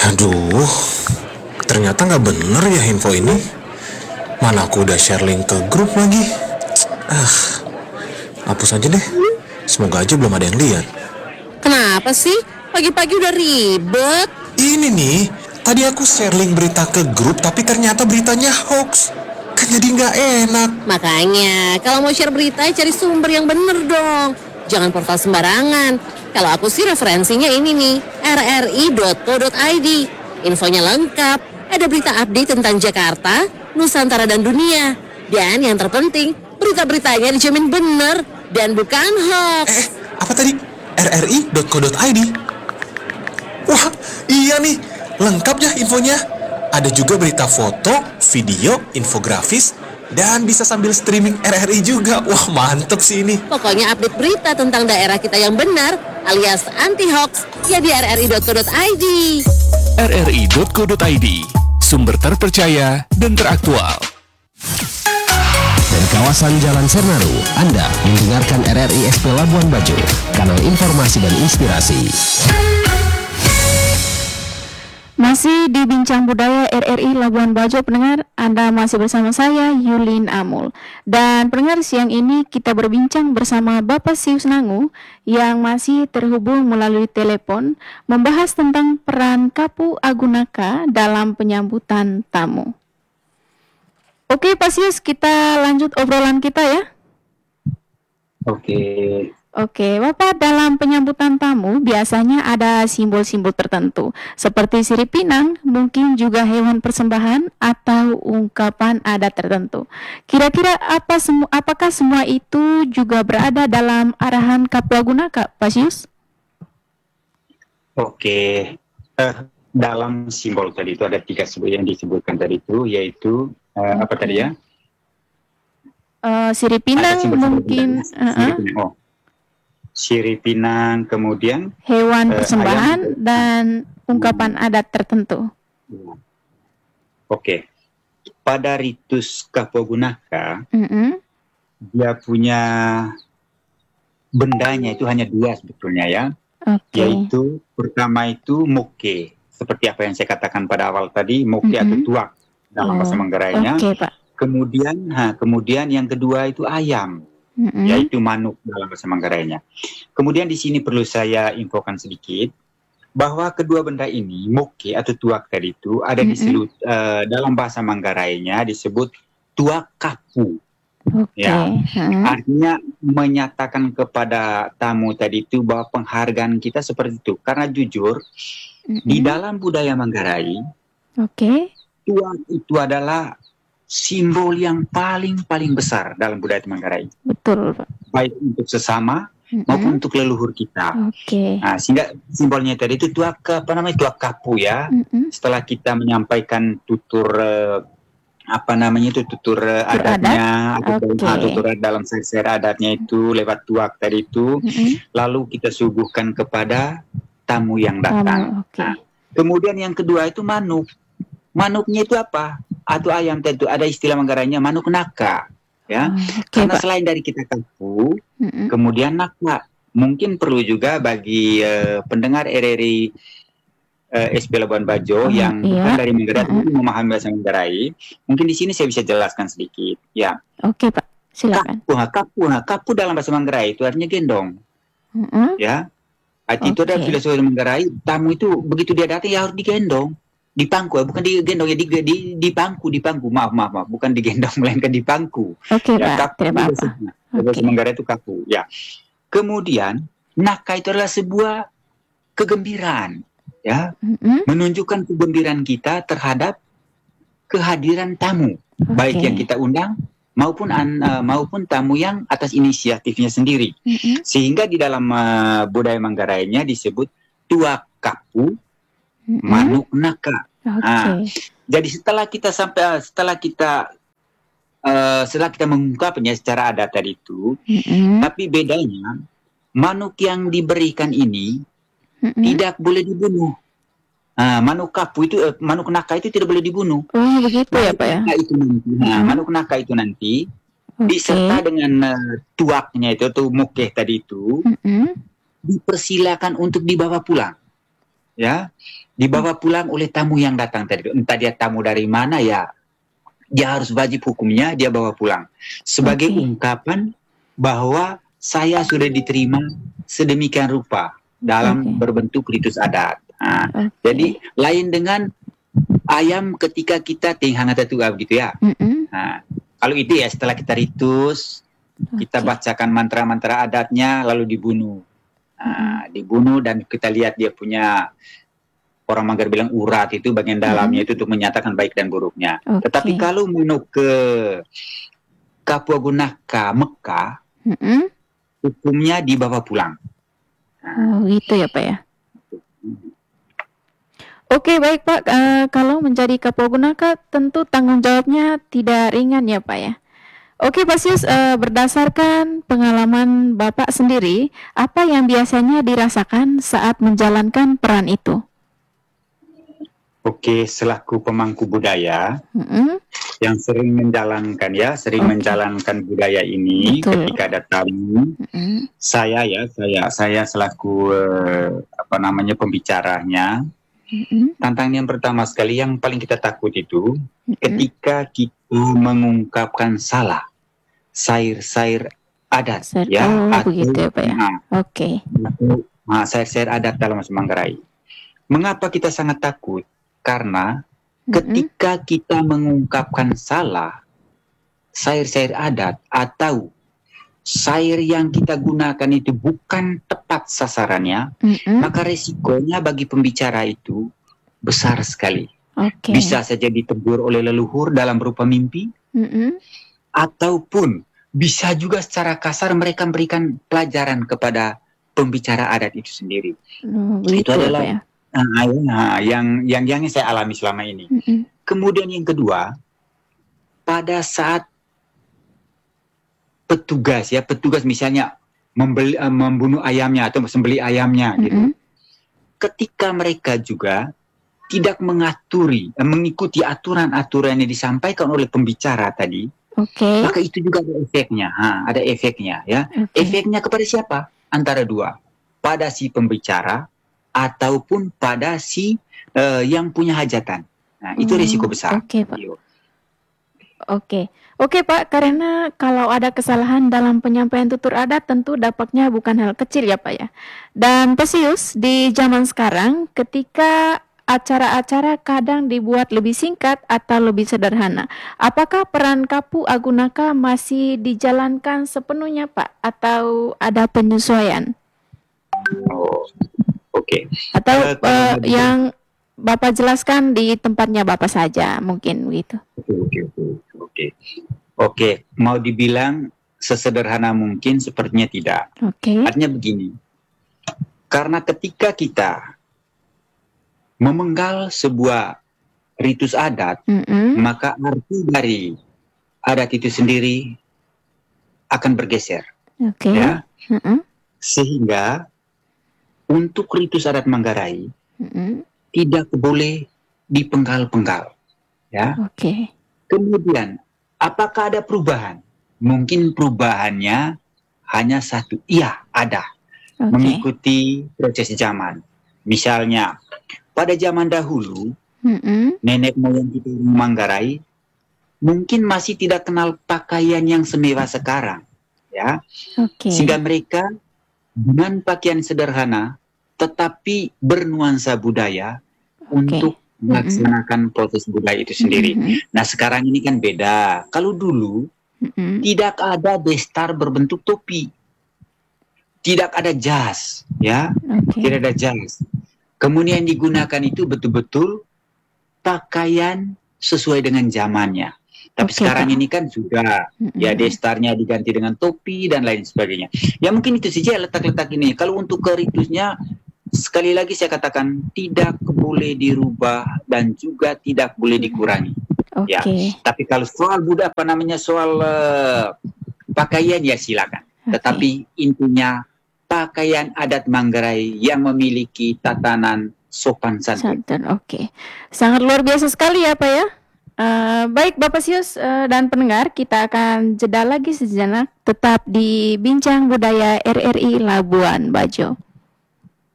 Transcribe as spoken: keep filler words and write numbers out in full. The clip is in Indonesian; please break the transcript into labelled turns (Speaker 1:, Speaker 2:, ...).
Speaker 1: Aduh, ternyata nggak bener ya info ini. Mana aku udah share link ke grup lagi. Ah, hapus aja deh. Semoga aja belum ada yang lihat.
Speaker 2: Kenapa sih? Pagi-pagi udah ribet.
Speaker 1: Ini nih, tadi aku share link berita ke grup tapi ternyata beritanya hoax. Kan jadi nggak enak.
Speaker 2: Makanya, kalau mau share berita, cari sumber yang bener dong. Jangan portal sembarangan. Kalau aku sih referensinya ini nih, r r i dot co dot i d. Infonya lengkap, ada berita update tentang Jakarta, Nusantara dan dunia. Dan yang terpenting, berita-beritanya dijamin bener dan bukan hoax.
Speaker 1: Eh, apa tadi? r r i dot co dot i d. Wah, iya nih, lengkap ya infonya. Ada juga berita foto, video, infografis, dan bisa sambil streaming R R I juga. Wah, mantep sih ini.
Speaker 2: Pokoknya update berita tentang daerah kita yang benar, alias anti-hoax, ya di r r i dot co dot i d.
Speaker 3: r r i dot co dot i d, sumber terpercaya dan teraktual.
Speaker 4: Dari kawasan Jalan Sernaru, Anda mendengarkan R R I S P Labuan Bajo, kanal informasi dan inspirasi.
Speaker 5: Masih di Bincang Budaya R R I Labuan Bajo, pendengar, Anda masih bersama saya, Yulin Amul. Dan pendengar, siang ini kita berbincang bersama Bapak Sius Nangu yang masih terhubung melalui telepon, membahas tentang peran Kapu Agunaka dalam penyambutan tamu. Oke Pak Sius, kita lanjut obrolan kita ya.
Speaker 6: Oke.
Speaker 5: Oke, Bapak, dalam penyambutan tamu biasanya ada simbol-simbol tertentu seperti sirip pinang, mungkin juga hewan persembahan atau ungkapan adat tertentu. Kira-kira apa semu- apakah semua itu juga berada dalam arahan Kapu Agunaka, Pak Sius?
Speaker 6: Oke. Eh, dalam simbol tadi itu ada tiga simbol yang disebutkan tadi itu, yaitu eh, apa tadi ya?
Speaker 5: Uh, sirip pinang mungkin. Uh-uh.
Speaker 6: Sirip pinang. Oh. Sirip pinang, kemudian
Speaker 5: hewan
Speaker 6: uh,
Speaker 5: persembahan
Speaker 6: ayam.
Speaker 5: dan ungkapan adat tertentu.
Speaker 6: Oke. Pada ritus Kapu Agunaka,
Speaker 5: Mm-mm.
Speaker 6: dia punya bendanya itu hanya dua sebetulnya ya.
Speaker 5: Oke.
Speaker 6: Yaitu pertama itu moke, seperti apa yang saya katakan pada awal tadi, moke
Speaker 5: Mm-mm.
Speaker 6: atau tuak dalam
Speaker 5: Oh,
Speaker 6: bahasa Manggarainya.
Speaker 5: Oke, Pak.
Speaker 6: Kemudian, ha, kemudian yang kedua itu ayam,
Speaker 5: Mm-mm.
Speaker 6: yaitu manuk dalam bahasa Manggarainya. Kemudian di sini perlu saya infokan sedikit bahwa kedua benda ini, moke atau tuak tadi itu ada
Speaker 5: Mm-mm.
Speaker 6: disebut uh, dalam bahasa Manggarainya disebut tuak kapu.
Speaker 5: Oke.
Speaker 6: Ya.
Speaker 5: Mm-mm.
Speaker 6: Artinya menyatakan kepada tamu tadi itu bahwa penghargaan kita seperti itu. Karena jujur
Speaker 5: Mm-mm.
Speaker 6: di dalam budaya Manggarai,
Speaker 5: Oke.
Speaker 6: tuak itu adalah simbol yang paling-paling besar dalam budaya Manggarai.
Speaker 5: Betul, Pak.
Speaker 6: Baik untuk sesama maupun
Speaker 5: Mm-mm.
Speaker 6: untuk leluhur kita.
Speaker 5: Oke.
Speaker 6: Nah, sehingga simbolnya tadi itu tuak apa namanya tuak kapu ya.
Speaker 5: Mm-mm.
Speaker 6: Setelah kita menyampaikan tutur eh, apa namanya itu tutur eh,
Speaker 5: Tutur
Speaker 6: adatnya atau
Speaker 5: Oke.
Speaker 6: ah, tutur dalam syair adatnya itu lewat tuak tadi itu,
Speaker 5: Mm-mm.
Speaker 6: lalu kita suguhkan kepada tamu yang datang.
Speaker 5: Tamu, oke.
Speaker 6: Nah, kemudian yang kedua itu manuk. Manuknya itu apa? Atau ayam tentu ada istilah Manggarainya manuk naka, ya.
Speaker 5: Oh, oke,
Speaker 6: Karena
Speaker 5: Pak.
Speaker 6: selain dari kita kapu,
Speaker 5: Mm-mm.
Speaker 6: kemudian naka. Mungkin perlu juga bagi eh, pendengar R R I eh, S P Labuan Bajo
Speaker 5: Oh,
Speaker 6: yang
Speaker 5: iya.
Speaker 6: bukan dari Manggarai
Speaker 5: Mm-mm.
Speaker 6: tapi memahami bahasa Manggarai. Mungkin di sini saya bisa jelaskan sedikit. Ya,
Speaker 5: Oke, Pak. Silakan.
Speaker 6: kapu, nah, kapu, nah, kapu dalam bahasa Manggarai itu artinya gendong,
Speaker 5: Mm-mm.
Speaker 6: ya. Arti itu
Speaker 5: Oke.
Speaker 6: ada filosofi Manggarai. Tamu itu begitu dia datang ya harus digendong. Di pangku, bukan digendong ya di, di, di pangku, di pangku. Maaf, maaf, maaf. Bukan digendong melainkan di pangku.
Speaker 5: Oke,
Speaker 6: Ya,
Speaker 5: Pak.
Speaker 6: kapu
Speaker 5: Tidak apa-apa.
Speaker 6: maksudnya.
Speaker 5: Oke.
Speaker 6: Bahasa Manggarai itu kapu. Ya. Kemudian naka itu adalah sebuah kegembiraan, ya,
Speaker 5: Mm-mm.
Speaker 6: menunjukkan kegembiraan kita terhadap kehadiran tamu, baik
Speaker 5: Oke.
Speaker 6: yang kita undang maupun an, uh, maupun tamu yang atas inisiatifnya sendiri.
Speaker 5: Mm-mm.
Speaker 6: Sehingga di dalam uh, budaya Manggarainya disebut tuak kapu
Speaker 5: Mm-mm.
Speaker 6: manuk naka.
Speaker 5: Oke.
Speaker 6: Ah. Jadi setelah kita sampai setelah kita uh, setelah kita mengungkapnya secara adat tadi itu,
Speaker 5: Mm-mm.
Speaker 6: tapi bedanya manuk yang diberikan ini
Speaker 5: Mm-mm.
Speaker 6: tidak boleh dibunuh. Nah, manuk kapu itu, eh, manuk naka itu tidak boleh dibunuh.
Speaker 5: Oh, begitu ya, Pak ya?
Speaker 6: Naka itu nanti, nah,
Speaker 5: Hmm.
Speaker 6: manuk naka itu nanti
Speaker 5: Oke.
Speaker 6: diserta dengan uh, tuaknya itu atau mukeh tadi itu
Speaker 5: Mm-mm.
Speaker 6: dipersilakan untuk dibawa pulang. ya, dibawa pulang oleh tamu yang datang tadi. Entah dia tamu dari mana ya, dia harus wajib hukumnya dia bawa pulang sebagai
Speaker 5: Oke.
Speaker 6: ungkapan bahwa saya sudah diterima sedemikian rupa dalam
Speaker 5: Oke.
Speaker 6: berbentuk ritus adat. Nah,
Speaker 5: Oke.
Speaker 6: jadi lain dengan ayam ketika kita tinghangat itu gitu ya.
Speaker 5: Mm-mm.
Speaker 6: Nah, kalau itu ya setelah kita ritus, kita
Speaker 5: Oke.
Speaker 6: bacakan mantra-mantra adatnya lalu dibunuh. Nah, dibunuh dan kita lihat dia punya, orang Manggar bilang urat itu bagian dalamnya itu untuk menyatakan baik dan buruknya.
Speaker 5: Oke.
Speaker 6: Tetapi kalau menuju ke Kapua Gunaka Mekah,
Speaker 5: Mm-mm.
Speaker 6: hukumnya dibawa pulang.
Speaker 5: Oh, gitu ya Pak ya. Oke, baik Pak. Eh, kalau menjadi Kapua Gunaka tentu tanggung jawabnya tidak ringan ya Pak ya. Oke Pak Sius, eh, berdasarkan pengalaman Bapak sendiri, apa yang biasanya dirasakan saat menjalankan peran itu?
Speaker 6: Oke, selaku pemangku budaya
Speaker 5: Mm-mm.
Speaker 6: yang sering menjalankan ya, sering
Speaker 5: Oke.
Speaker 6: menjalankan budaya ini
Speaker 5: Betul.
Speaker 6: ketika ada tamu,
Speaker 5: Mm-mm.
Speaker 6: saya ya, saya saya selaku eh, apa namanya pembicaranya,
Speaker 5: Mm-mm.
Speaker 6: tantangan yang pertama sekali yang paling kita takut itu
Speaker 5: Mm-mm.
Speaker 6: ketika kita mengungkapkan salah sair-sair adat
Speaker 5: Sair-
Speaker 6: ya
Speaker 5: oh,
Speaker 6: atau
Speaker 5: begitu ya, Pak ya.
Speaker 6: nah,
Speaker 5: Oke.
Speaker 6: atau, nah, sair-sair adat dalam bahasa Manggarai. Mengapa kita sangat takut? Karena
Speaker 5: Mm-mm.
Speaker 6: ketika kita mengungkapkan salah sair-sair adat atau sair yang kita gunakan itu bukan tepat sasarannya,
Speaker 5: Mm-mm.
Speaker 6: maka resikonya bagi pembicara itu besar sekali.
Speaker 5: Oke.
Speaker 6: Bisa saja ditegur oleh leluhur dalam berupa mimpi,
Speaker 5: Mm-mm.
Speaker 6: ataupun bisa juga secara kasar mereka memberikan pelajaran kepada pembicara adat itu sendiri.
Speaker 5: Oh, begitu
Speaker 6: Itu
Speaker 5: ya,
Speaker 6: adalah
Speaker 5: Pak ya.
Speaker 6: nah, nah, yang yang yang saya alami selama ini.
Speaker 5: Mm-mm.
Speaker 6: Kemudian yang kedua, pada saat petugas ya, petugas misalnya membeli, eh, membunuh ayamnya atau sembelih ayamnya gitu.
Speaker 5: Mm-mm.
Speaker 6: Ketika mereka juga tidak mengaturi, eh, mengikuti aturan-aturan yang disampaikan oleh pembicara tadi,
Speaker 5: Oke.
Speaker 6: maka itu juga ada efeknya. Ha, ada efeknya ya.
Speaker 5: Oke.
Speaker 6: Efeknya kepada siapa? Antara dua, pada si pembicara ataupun pada si eh, yang punya hajatan. Nah, itu
Speaker 5: Oh,
Speaker 6: risiko besar.
Speaker 5: Oke, Pak.
Speaker 6: Iya.
Speaker 5: Oke. Oke, Pak, karena kalau ada kesalahan dalam penyampaian tutur adat tentu dampaknya bukan hal kecil ya, Pak ya. Dan Pesius, di zaman sekarang ketika acara-acara kadang dibuat lebih singkat atau lebih sederhana, apakah peran Kapu Agunaka masih dijalankan sepenuhnya, Pak, atau ada penyesuaian?
Speaker 6: Oh, oke.
Speaker 5: Atau
Speaker 6: Eh, kalau
Speaker 5: eh,
Speaker 6: mau di-
Speaker 5: yang Bapak jelaskan di tempatnya Bapak saja, mungkin gitu.
Speaker 6: Oke, oke, oke, oke. Oke, mau dibilang sesederhana mungkin, sepertinya tidak.
Speaker 5: Oke.
Speaker 6: Artinya begini, karena ketika kita memenggal sebuah ritus adat,
Speaker 5: Mm-mm.
Speaker 6: maka arti dari adat itu sendiri akan bergeser,
Speaker 5: Oke.
Speaker 6: ya.
Speaker 5: Mm-mm.
Speaker 6: Sehingga untuk ritus adat Manggarai
Speaker 5: Mm-mm.
Speaker 6: tidak boleh dipenggal-penggal, ya.
Speaker 5: Oke.
Speaker 6: Kemudian, apakah ada perubahan? Mungkin perubahannya hanya satu. Iya, ada.
Speaker 5: Oke.
Speaker 6: Mengikuti proses zaman. Misalnya, pada zaman dahulu,
Speaker 5: Mm-mm.
Speaker 6: nenek moyang kita di Manggarai mungkin masih tidak kenal pakaian yang semewah sekarang, ya.
Speaker 5: Oke.
Speaker 6: Sehingga mereka dengan pakaian sederhana, tetapi bernuansa budaya untuk melaksanakan proses budaya itu sendiri.
Speaker 5: Mm-mm.
Speaker 6: Nah, sekarang ini kan beda. Kalau dulu
Speaker 5: Mm-mm.
Speaker 6: tidak ada bestar berbentuk topi, tidak ada jas, ya,
Speaker 5: Oke.
Speaker 6: tidak ada jas. Kemudian digunakan itu betul-betul pakaian sesuai dengan zamannya. Tapi
Speaker 5: Oke,
Speaker 6: sekarang
Speaker 5: Pak.
Speaker 6: ini kan sudah
Speaker 5: Mm-mm.
Speaker 6: ya destarnya diganti dengan topi dan lain sebagainya. Ya mungkin itu saja letak-letak ini. Kalau untuk ke ritusnya, sekali lagi saya katakan tidak boleh dirubah dan juga tidak boleh dikurangi.
Speaker 5: Oke.
Speaker 6: Ya. Tapi kalau soal budaya apa namanya soal eh, pakaian ya silakan.
Speaker 5: Oke.
Speaker 6: Tetapi intinya pakaian adat Manggarai yang memiliki tatanan sopan santun.
Speaker 5: Santun. Oke. Sangat luar biasa sekali ya, Pak ya. Eh, baik Bapak Sius eh, dan pendengar, kita akan jeda lagi sejenak tetap di Bincang Budaya R R I Labuan Bajo.